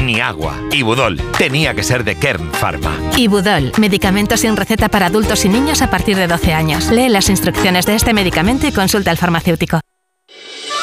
ni agua. Ibudol tenía que ser de Kern Pharma. Ibudol, medicamento sin receta para adultos y niños a partir de 12 años. Lee las instrucciones de este medicamento y consulta al farmacéutico.